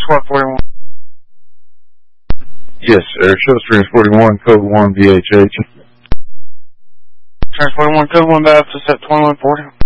Squad 41. Yes, sir. Show Streams 41, Code 1, VHH. Trans 41, Code 1, Baptist at 2140.